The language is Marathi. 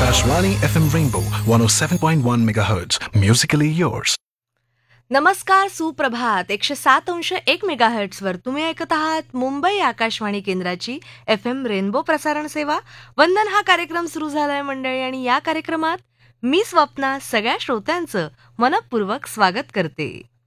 Akashvani FM Rainbow 107.1 MHz. Musically yours. नमस्कार, सुप्रभात. 107.1 मेगाहर्ट्झ वर तुम्ही ऐकत आहात मुंबई आकाशवाणी केंद्राची FM रेनबो प्रसारण सेवा. वंदन हा कार्यक्रम सुरू झालाय मंडळी, आणि या कार्यक्रमात मी स्वप्ना सगळ्या श्रोत्यांचं मनपूर्वक स्वागत करते.